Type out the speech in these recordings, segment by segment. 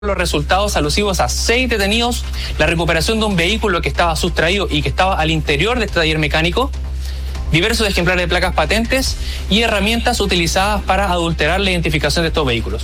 los resultados alusivos a 6 detenidos, la recuperación de un vehículo que estaba sustraído y que estaba al interior de este taller mecánico, diversos ejemplares de placas patentes y herramientas utilizadas para adulterar la identificación de estos vehículos.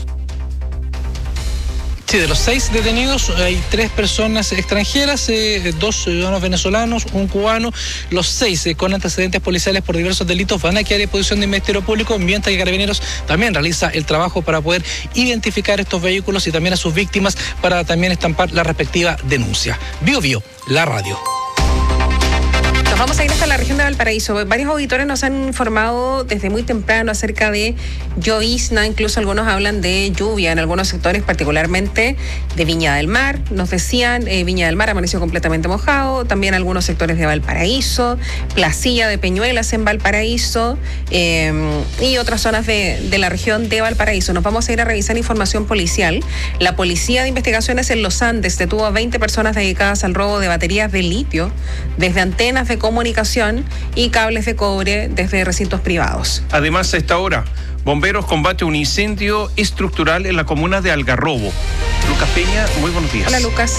Sí, de los 6 detenidos hay 3 personas extranjeras, 2 ciudadanos venezolanos, un cubano. Los 6 con antecedentes policiales por diversos delitos van a quedar a disposición del Ministerio Público, mientras que Carabineros también realiza el trabajo para poder identificar estos vehículos y también a sus víctimas para también estampar la respectiva denuncia. Bio Bio, la radio. Nos vamos a ir hasta la región de Valparaíso. Varios auditores nos han informado desde muy temprano acerca de llovizna, incluso algunos hablan de lluvia en algunos sectores, particularmente de Viña del Mar. Nos decían, Viña del Mar amaneció completamente mojado, también algunos sectores de Valparaíso, Placilla de Peñuelas en Valparaíso y otras zonas de la región de Valparaíso. Nos vamos a ir a revisar información policial. La Policía de Investigaciones en Los Andes detuvo a 20 personas dedicadas al robo de baterías de litio desde antenas de comunicación y cables de cobre desde recintos privados. Además, a esta hora, bomberos combate un incendio estructural en la comuna de Algarrobo. Lucas Peña, muy buenos días. Hola, Lucas.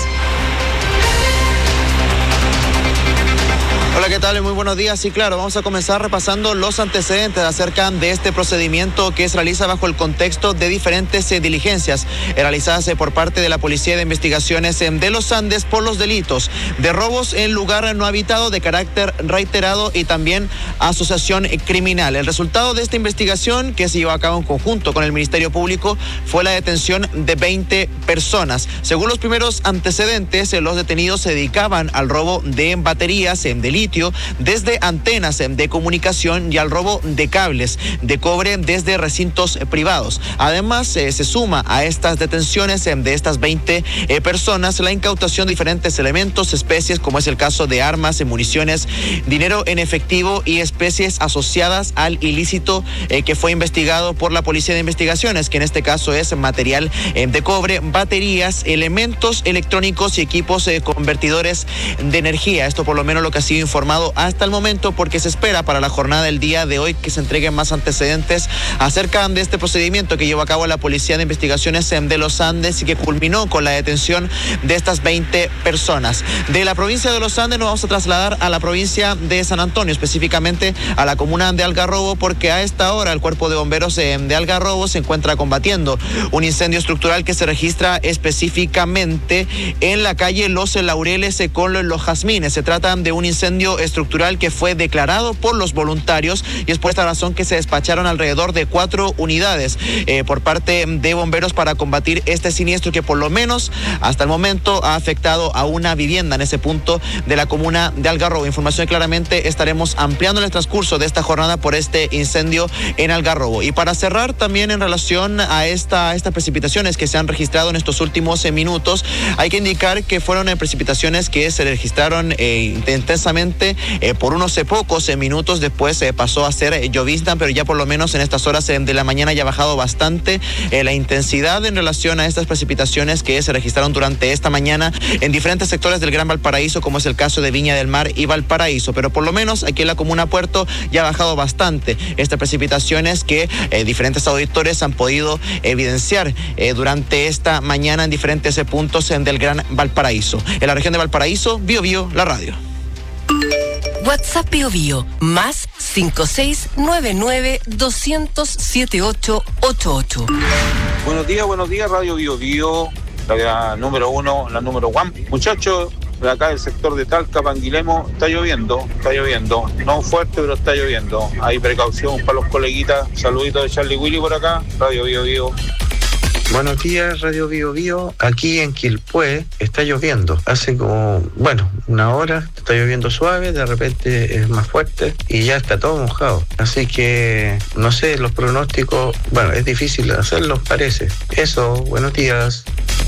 Hola, ¿qué tal? Muy buenos días. Sí, claro, vamos a comenzar repasando los antecedentes acerca de este procedimiento que se realiza bajo el contexto de diferentes diligencias realizadas por parte de la Policía de Investigaciones de Los Andes por los delitos de robos en lugar no habitado de carácter reiterado y también asociación criminal. El resultado de esta investigación, que se llevó a cabo en conjunto con el Ministerio Público, fue la detención de 20 personas. Según los primeros antecedentes, los detenidos se dedicaban al robo de baterías de litio desde antenas de comunicación y al robo de cables de cobre desde recintos privados. Además, se suma a estas detenciones de estas 20 personas la incautación de diferentes elementos, especies, como es el caso de armas, municiones, dinero en efectivo y especies asociadas al ilícito que fue investigado por la Policía de Investigaciones, que en este caso es material de cobre, baterías, elementos electrónicos y equipos convertidores de energía. Esto por lo menos lo que ha sido informado hasta el momento, porque se espera para la jornada del día de hoy que se entreguen más antecedentes acerca de este procedimiento que llevó a cabo la Policía de Investigaciones de Los Andes y que culminó con la detención de estas 20 personas. De la provincia de Los Andes nos vamos a trasladar a la provincia de San Antonio, específicamente a la comuna de Algarrobo, porque a esta hora el Cuerpo de Bomberos de Algarrobo se encuentra combatiendo un incendio estructural que se registra específicamente en la calle Los Laureles con Los Jazmines. Se trata de un incendio estructural que fue declarado por los voluntarios y es por esta razón que se despacharon alrededor de 4 unidades por parte de bomberos para combatir este siniestro que por lo menos hasta el momento ha afectado a una vivienda en ese punto de la comuna de Algarrobo. Información que claramente estaremos ampliando en el transcurso de esta jornada por este incendio en Algarrobo. Y para cerrar también en relación a estas precipitaciones que se han registrado en estos últimos minutos, hay que indicar que fueron precipitaciones que se registraron intensamente por unos pocos minutos. Después pasó a ser llovizna, pero ya por lo menos en estas horas de la mañana ya ha bajado bastante la intensidad en relación a estas precipitaciones que se registraron durante esta mañana en diferentes sectores del Gran Valparaíso, como es el caso de Viña del Mar y Valparaíso. Pero por lo menos aquí en la comuna Puerto ya ha bajado bastante estas precipitaciones que diferentes auditores han podido evidenciar durante esta mañana en diferentes puntos del Gran Valparaíso. En la región de Valparaíso, Bio Bio, la radio. WhatsApp Bio Bio, más 5699-200-7888. Buenos días, Radio Bio Bio, la número 1, la número 1. Muchachos, de acá del sector de Talca, Panguilemo, está lloviendo. No fuerte, pero está lloviendo. Hay precaución para los coleguitas. Saluditos de Charlie Willy por acá, Radio Bio Bio. Buenos días, Radio Bio Bio. Aquí en Quilpué está lloviendo. Hace como, una hora está lloviendo suave, de repente es más fuerte y ya está todo mojado. Así que, no sé, los pronósticos, es difícil hacerlos, parece. Eso, buenos días.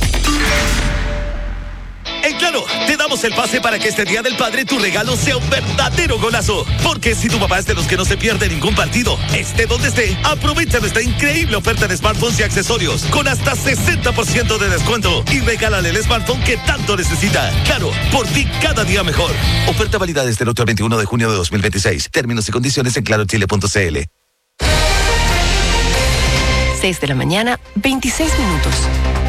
En Claro, te damos el pase para que este Día del Padre tu regalo sea un verdadero golazo. Porque si tu papá es de los que no se pierde ningún partido, esté donde esté, aprovecha nuestra increíble oferta de smartphones y accesorios con hasta 60% de descuento y regálale el smartphone que tanto necesita. Claro, por ti cada día mejor. Oferta válida desde el 8 al 21 de junio de 2026. Términos y condiciones en clarochile.cl. 6 de la mañana, 26 minutos.